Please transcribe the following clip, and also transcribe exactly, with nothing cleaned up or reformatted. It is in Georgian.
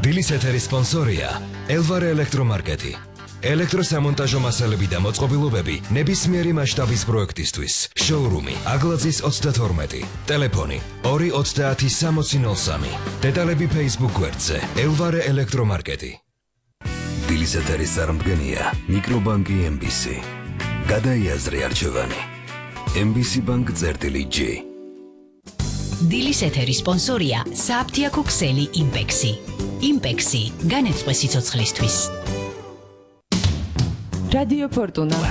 დილის ეთერის სპონსორია ელვარე ელექტრომარკეტი. ელექტროსამონტაჟო მასალები და მოწყობილობები ნებისმიერი მასშტაბის პროექტისთვის. შოურუმი აგლაძის ოცდათორმეტი. ტელეფონი ორი ოცდაათი სამოცი ნოლ სამი. დეტალები Facebook გვერდზე ელვარე ელექტრომარკეტი. დილის ეთერის წარმდგენია მიკრობანკი ემ ბი სი. გადაიაზრე არჩევანი. ემ ბი სი ბანკ წერტილი ჯი. დილის ეთერის სპონსორია სააფთიაქო ქსელი იმპექსი. იმპექსი განეწყვე სიცოცხლისთვის. რადიო ფორტუნა